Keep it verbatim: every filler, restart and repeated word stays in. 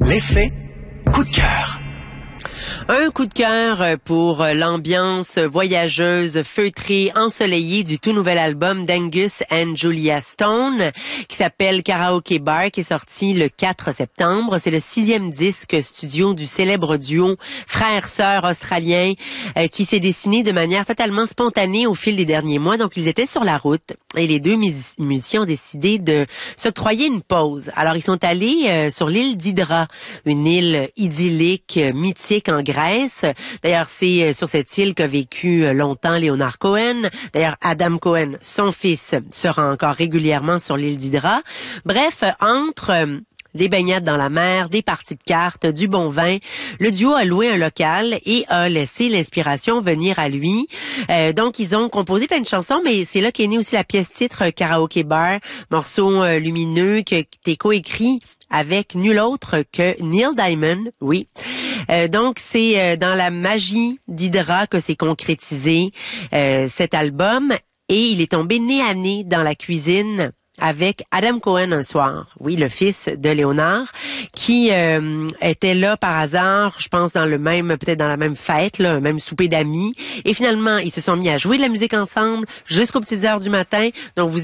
L'effet coup de cœur. Un coup de cœur pour l'ambiance voyageuse, feutrée, ensoleillée du tout nouvel album d'Angus and Julia Stone qui s'appelle Karaoke Bar, qui est sorti le quatre septembre. C'est le sixième disque studio du célèbre duo frère-sœur australien euh, qui s'est dessiné de manière totalement spontanée au fil des derniers mois. Donc, ils étaient sur la route et les deux mus- musiciens ont décidé de s'octroyer une pause. Alors, ils sont allés euh, sur l'île d'Hydra, une île idyllique, euh, mythique en Grèce. D'ailleurs, c'est sur cette île qu'a vécu longtemps Leonard Cohen. D'ailleurs, Adam Cohen, son fils, se rend encore régulièrement sur l'île d'Hydra. Bref, entre des baignades dans la mer, des parties de cartes, du bon vin, le duo a loué un local et a laissé l'inspiration venir à lui. Euh, donc, ils ont composé plein de chansons, mais c'est là qu'est née aussi la pièce titre Karaoke Bar, morceau euh, lumineux qui a été coécrit avec nul autre que Neil Diamond, oui. Euh, donc, c'est euh, dans la magie d'Hydra que s'est concrétisé euh, cet album et il est tombé nez à nez dans la cuisine avec Adam Cohen un soir, oui, le fils de Léonard, qui euh, était là par hasard, je pense dans le même, peut-être dans la même fête, là, un même souper d'amis. Et finalement, ils se sont mis à jouer de la musique ensemble jusqu'aux petites heures du matin. Donc, vous